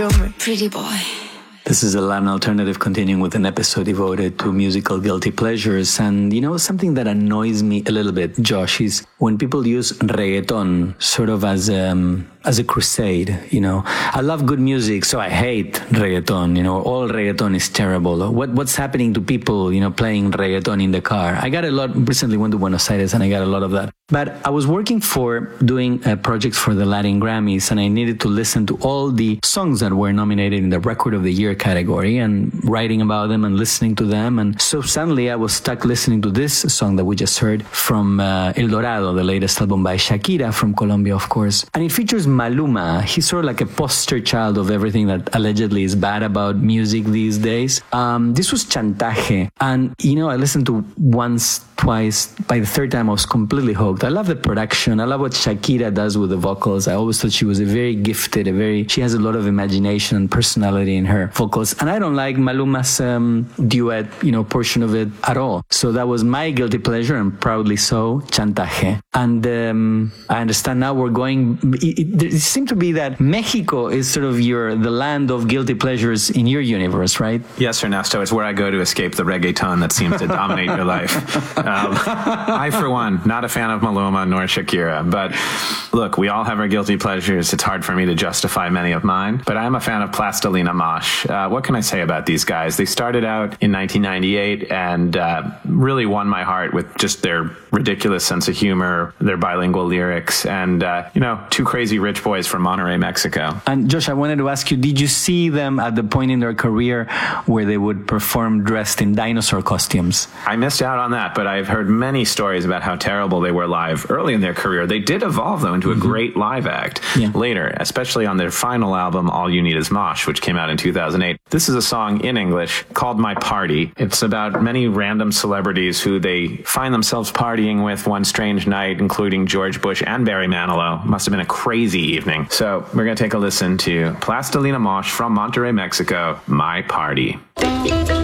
Pretty boy. This is a Latin Alternative, continuing with an episode devoted to musical guilty pleasures. And, you know, something that annoys me a little bit, Josh, is when people use reggaeton sort of as a crusade, you know. I love good music, so I hate reggaeton, you know. All reggaeton is terrible. What's happening to people, you know, playing reggaeton in the car? I got a lot, recently went to Buenos Aires and I got a lot of that. But I was working for doing a project for the Latin Grammys, and I needed to listen to all the songs that were nominated in the Record of the Year category and writing about them and listening to them. And so suddenly I was stuck listening to this song that we just heard from El Dorado, the latest album by Shakira from Colombia, of course. And it features Maluma. He's sort of like a poster child of everything that allegedly is bad about music these days. This was Chantaje. And, you know, I listened to once, twice. By the third time, I was completely hooked. I love the production. I love what Shakira does with the vocals. I always thought she was very gifted, she has a lot of imagination and personality in her vocals. And I don't like Maluma's duet, you know, portion of it at all. So that was my guilty pleasure, and proudly so, Chantaje. And I understand now we're going, it seemed to be that Mexico is sort of the land of guilty pleasures in your universe, right? Yes, Ernesto, it's where I go to escape the reggaeton that seems to dominate your life. I, for one, not a fan of Maluma nor Shakira, but look, we all have our guilty pleasures. It's hard for me to justify many of mine, but I am a fan of Plastilina Mosh. What can I say about these guys? They started out in 1998 and really won my heart with just their ridiculous sense of humor, their bilingual lyrics, and, you know, two crazy rich boys from Monterrey, Mexico. And Josh, I wanted to ask you, did you see them at the point in their career where they would perform dressed in dinosaur costumes? I missed out on that, but I've heard many stories about how terrible they were live early in their career. They did evolve, though, into a great live act later, especially on their final album, All You Need Is Mosh, which came out in 2008. This is a song in English called My Party. It's about many random celebrities who they find themselves partying with one strange night, including George Bush and Barry Manilow. Must have been a crazy evening. So we're going to take a listen to Plastilina Mosh from Monterrey, Mexico, My Party.